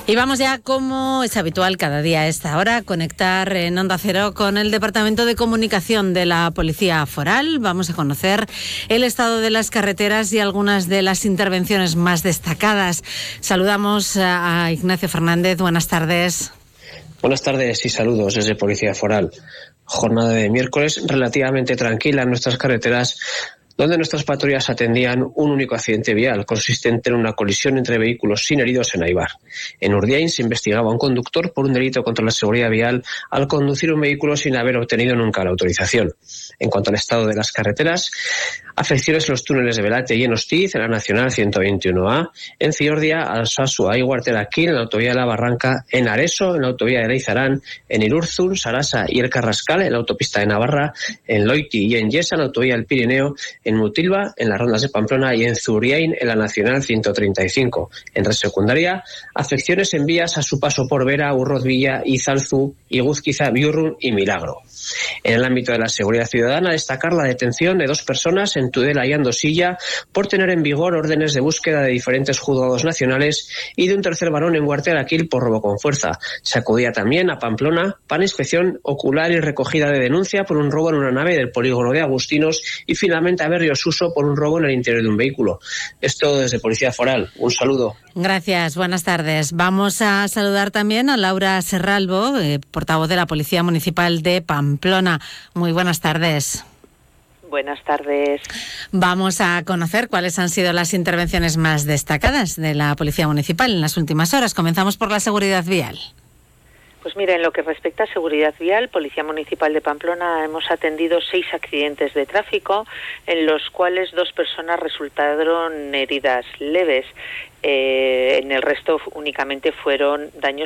Y vamos ya, como es habitual cada día a esta hora, conectar en Onda Cero con el Departamento de Comunicación de la Policía Foral. Vamos a conocer el estado de las carreteras y algunas de las intervenciones más destacadas. Saludamos a Ignacio Fernández. Buenas tardes. Buenas tardes y saludos desde Policía Foral. Jornada de miércoles relativamente tranquila en nuestras carreteras, donde nuestras patrullas atendían un único accidente vial, consistente en una colisión entre vehículos sin heridos en Aibar. En Urdiain se investigaba a un conductor por un delito contra la seguridad vial al conducir un vehículo sin haber obtenido nunca la autorización. En cuanto al estado de las carreteras, afecciones en los túneles de Belate y en Hostiz, en la Nacional 121A, en Ziordia, Alsasua y Guarteraquín, en la autovía de la Barranca, en Areso, en la autovía de Leizarán, en Irurzun, Sarasa y El Carrascal, en la autopista de Navarra, en Loiti y en Yesa, en la autovía del Pirineo, en Mutilva, en las rondas de Pamplona y en Zuriain, en la Nacional 135. En red secundaria, afecciones en vías a su paso por Vera, Urroz-Villa, Izalzu, Iguzquiza, Biurrun y Milagro. En el ámbito de la seguridad ciudadana, destacar la detención de 2 personas en Tudela y Andosilla por tener en vigor órdenes de búsqueda de diferentes juzgados nacionales y de un tercer varón en Guarteraquil por robo con fuerza. Se acudía también a Pamplona para inspección ocular y recogida de denuncia por un robo en una nave del polígono de Agustinos y finalmente a Berriosuso por un robo en el interior de un vehículo. Esto desde Policía Foral. Un saludo. Gracias, buenas tardes. Vamos a saludar también a Laura Serralbo, portavoz de la Policía Municipal de Pamplona. Muy buenas tardes. Buenas tardes. Vamos a conocer cuáles han sido las intervenciones más destacadas de la Policía Municipal en las últimas horas. Comenzamos por la seguridad vial. Pues mira, en lo que respecta a seguridad vial, Policía Municipal de Pamplona hemos atendido 6 accidentes de tráfico, en los cuales 2 personas resultaron heridas leves. En el resto únicamente fueron daños